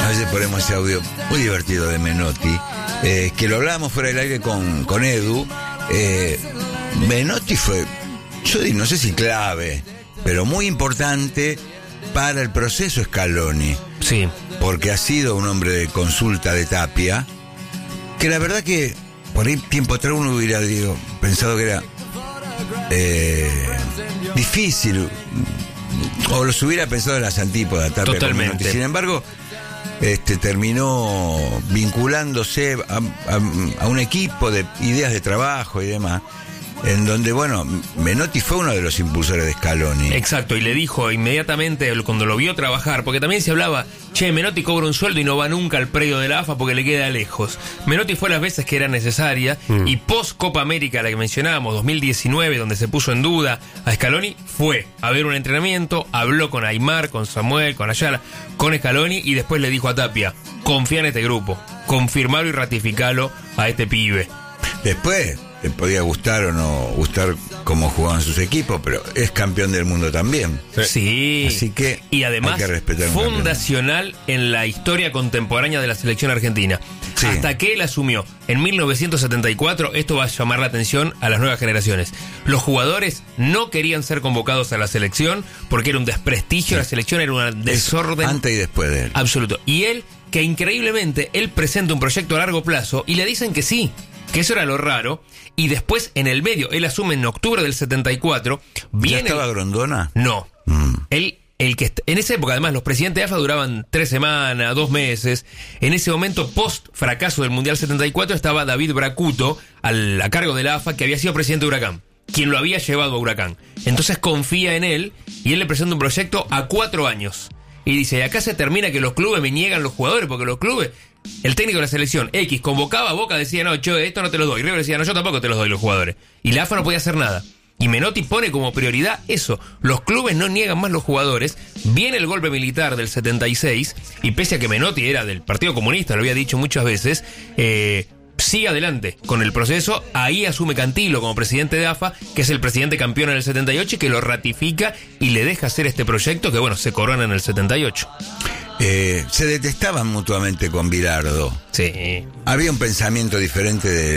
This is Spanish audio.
A veces ponemos ese audio muy divertido de Menotti, que lo hablábamos fuera del aire con Edu. Menotti fue, yo no sé si clave, pero muy importante para el proceso Scaloni. Sí. Porque ha sido un hombre de consulta de Tapia, que la verdad que por ahí tiempo atrás uno hubiera pensado que era difícil, o los hubiera pensado en las antípodas Tapia. Totalmente. Sin embargo, terminó vinculándose a un equipo de ideas de trabajo y demás, en donde, bueno, Menotti fue uno de los impulsores de Scaloni. Exacto, y le dijo inmediatamente cuando lo vio trabajar, porque también se hablaba, Menotti cobra un sueldo y no va nunca al predio de la AFA porque le queda lejos. Menotti fue las veces que era necesaria, y post Copa América, la que mencionábamos, 2019, donde se puso en duda a Scaloni, fue a ver un entrenamiento, habló con Aimar, con Samuel, con Ayala, con Scaloni, y después le dijo a Tapia, confía en este grupo, confirmalo y ratificalo a este pibe. Después te podía gustar o no gustar cómo jugaban sus equipos, pero es campeón del mundo también. Sí. Así que y además hay que respetar fundacional en la historia contemporánea de la selección argentina. Sí. Hasta que él asumió en 1974, esto va a llamar la atención a las nuevas generaciones. Los jugadores no querían ser convocados a la selección porque era un desprestigio, sí. La selección era un desorden. Antes y después de él. Absoluto. Y él, que increíblemente, él presenta un proyecto a largo plazo y le dicen que sí. Que eso era lo raro. Y después, en el medio, él asume en octubre del 74. ¿Ya estaba Grondona? No. Él, en esa época, además, los presidentes de AFA duraban 3 semanas, 2 meses. En ese momento, post fracaso del Mundial 74, estaba David Bracuto a cargo de la AFA, que había sido presidente de Huracán, quien lo había llevado a Huracán. Entonces confía en él y él le presenta un proyecto a 4 años. Y dice, acá se termina que los clubes me niegan los jugadores, porque los clubes, el técnico de la selección X convocaba a Boca, decía, no, yo esto no te lo doy. River decía, no, yo tampoco te los doy los jugadores. Y la AFA no podía hacer nada. Y Menotti pone como prioridad eso. Los clubes no niegan más los jugadores. Viene el golpe militar del 76, y pese a que Menotti era del Partido Comunista, lo había dicho muchas veces, sigue adelante con el proceso. Ahí asume Cantilo como presidente de AFA, que es el presidente campeón en el 78, y que lo ratifica y le deja hacer este proyecto que, bueno, se corona en el 78. Se detestaban mutuamente con Bilardo. Sí. Había un pensamiento diferente de